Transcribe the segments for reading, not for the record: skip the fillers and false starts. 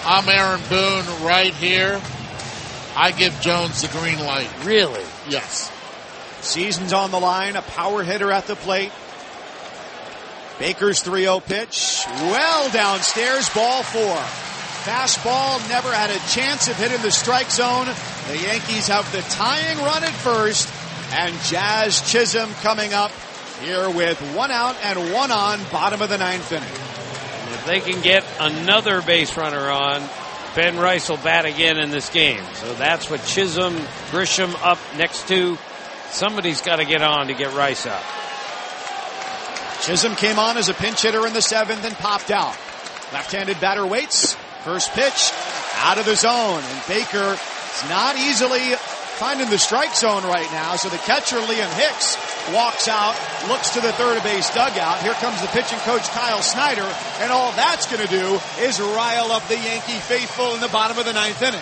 I'm Aaron Boone right here. I give Jones the green light. Really? Yes. Season's on the line, a power hitter at the plate. Baker's 3-0 pitch. Well downstairs, ball 4. Fastball, never had a chance of hitting the strike zone. The Yankees have the tying run at first, and Jazz Chisholm coming up here with 1 out and 1 on, bottom of the 9th inning. And if they can get another base runner on, Ben Rice will bat again in this game. So that's what Chisholm, Grisham up next to. Somebody's got to get on to get Rice up. Chisholm came on as a pinch hitter in the 7th and popped out. Left-handed batter waits. First pitch out of the zone. And Baker is not easily finding the strike zone right now. So the catcher, Liam Hicks, walks out, looks to the third base dugout. Here comes the pitching coach, Kyle Snyder. And all that's going to do is rile up the Yankee faithful in the bottom of the 9th inning.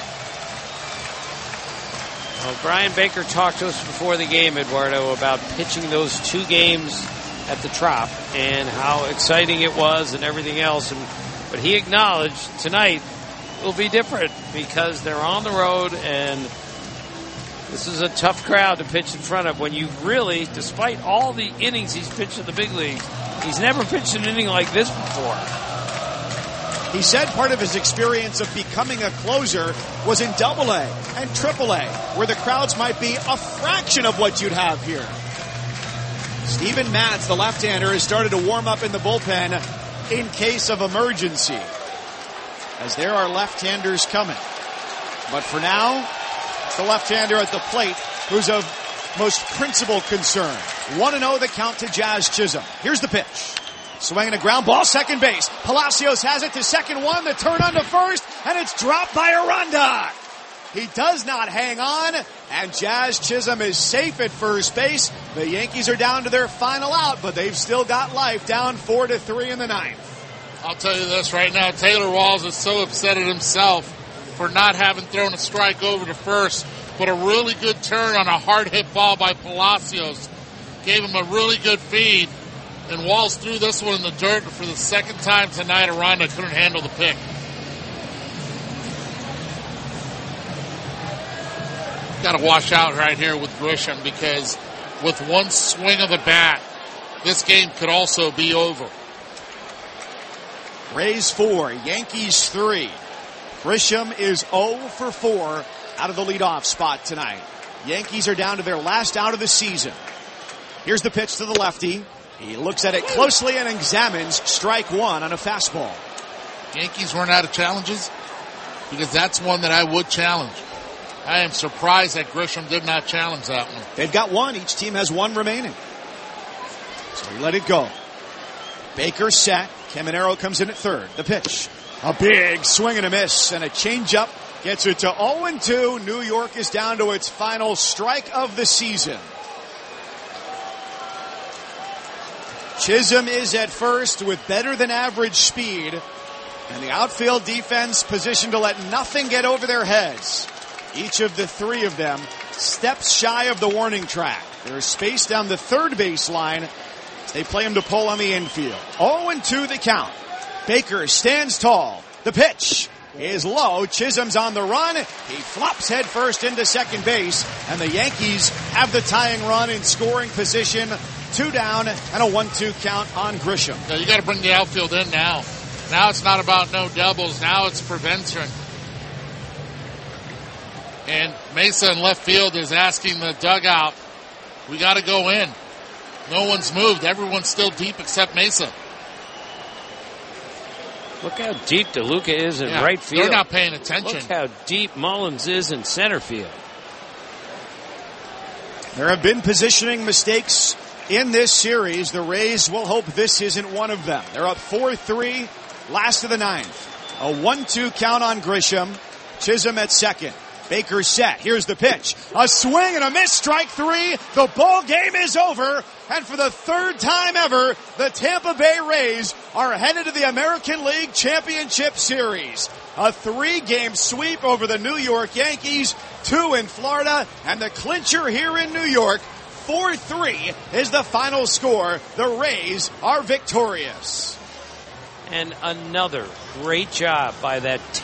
Well, Brian Baker talked to us before the game, Eduardo, about pitching those 2 games at the Trop and how exciting it was and everything else. But he acknowledged tonight will be different because they're on the road and this is a tough crowd to pitch in front of when you really, despite all the innings he's pitched in the big leagues, he's never pitched an inning like this before. He said part of his experience of becoming a closer was in AA and AAA, where the crowds might be a fraction of what you'd have here. Steven Matz, the left-hander, has started to warm up in the bullpen in case of emergency, as there are left-handers coming. But for now, it's the left-hander at the plate who's of most principal concern. 1-0 the count to Jazz Chisholm. Here's the pitch. Swinging a ground ball, second base. Palacios has it to second one, the turn on to first, and it's dropped by Aranda. He does not hang on, and Jazz Chisholm is safe at first base. The Yankees are down to their final out, but they've still got life, down 4-3 in the 9th. I'll tell you this right now, Taylor Walls is so upset at himself for not having thrown a strike over to first, but a really good turn on a hard hit ball by Palacios gave him a really good feed. And Walls threw this one in the dirt for the second time tonight. Aranda couldn't handle the pick. Got to wash out right here with Grisham because with one swing of the bat, this game could also be over. Rays 4, Yankees 3. Grisham is 0 for 4 out of the leadoff spot tonight. Yankees are down to their last out of the season. Here's the pitch to the lefty. He looks at it closely and examines strike 1 on a fastball. Yankees run out of challenges because that's one that I would challenge. I am surprised that Grisham did not challenge that one. They've got 1. Each team has 1 remaining. So he let it go. Baker set. Caminero comes in at third. The pitch. A big swing and a miss and a changeup gets it to 0-2. New York is down to its final strike of the season. Chisholm is at first with better than average speed, and the outfield defense positioned to let nothing get over their heads. Each of the 3 of them steps shy of the warning track. There's space down the third base line as they play him to pull on the infield. 0-2 the count. Baker stands tall. The pitch is low. Chisholm's on the run. He flops headfirst into second base, and the Yankees have the tying run in scoring position. 2 down and a 1-2 count on Grisham. Now you got to bring the outfield in now. Now it's not about no doubles. Now it's prevention. And Mesa in left field is asking the dugout, we got to go in. No one's moved. Everyone's still deep except Mesa. Look how deep DeLuca is in right field. They're not paying attention. Look how deep Mullins is in center field. There have been positioning mistakes in this series. The Rays will hope this isn't one of them. They're up 4-3, last of the 9th. A 1-2 count on Grisham. Chisholm at second. Baker set. Here's the pitch. A swing and a miss. Strike 3. The ball game is over. And for the 3rd time ever, the Tampa Bay Rays are headed to the American League Championship Series. A 3-game sweep over the New York Yankees, 2 in Florida, and the clincher here in New York. 4-3 is the final score. The Rays are victorious. And another great job by that